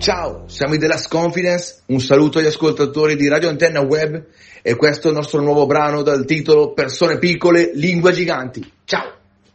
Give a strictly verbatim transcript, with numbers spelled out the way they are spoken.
Ciao, siamo i The Last Confidence, un saluto agli ascoltatori di Radio Antenna Web e questo è il nostro nuovo brano dal titolo Persone piccole, lingua giganti. Ciao!